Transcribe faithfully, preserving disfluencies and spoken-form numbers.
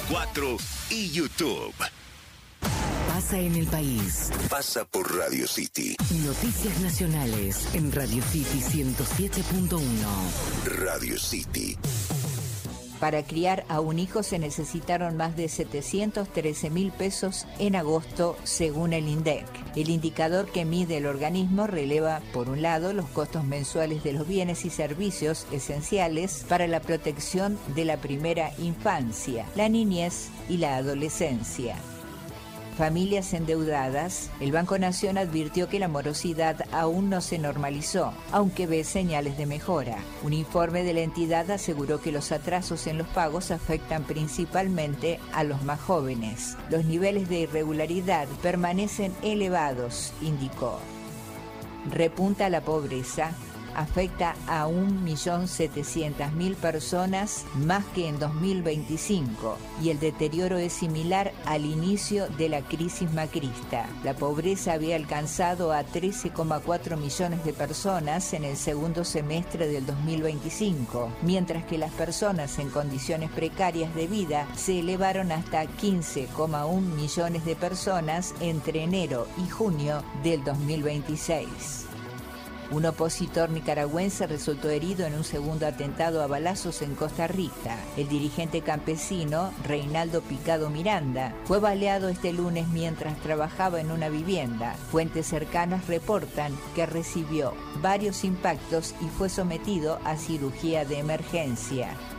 cuatro y YouTube. Pasa en el país. Pasa por Radio City. Noticias nacionales en Radio City ciento siete punto uno. Radio City. Para criar a un hijo se necesitaron más de setecientos trece mil pesos en agosto, según el INDEC. El indicador que mide el organismo releva, por un lado, los costos mensuales de los bienes y servicios esenciales para la protección de la primera infancia, la niñez y la adolescencia. Familias endeudadas. El Banco Nación advirtió que la morosidad aún no se normalizó, aunque ve señales de mejora. Un informe de la entidad aseguró que los atrasos en los pagos afectan principalmente a los más jóvenes. Los niveles de irregularidad permanecen elevados, indicó. Repunta la pobreza. Afecta a un millón setecientas mil personas más que en dos mil veinticinco y el deterioro es similar al inicio de la crisis macrista. La pobreza había alcanzado a trece coma cuatro millones de personas en el segundo semestre del dos mil veinticinco, mientras que las personas en condiciones precarias de vida se elevaron hasta quince coma uno millones de personas entre enero y junio del dos mil veintiséis. Un opositor nicaragüense resultó herido en un segundo atentado a balazos en Costa Rica. El dirigente campesino, Reinaldo Picado Miranda, fue baleado este lunes mientras trabajaba en una vivienda. Fuentes cercanas reportan que recibió varios impactos y fue sometido a cirugía de emergencia.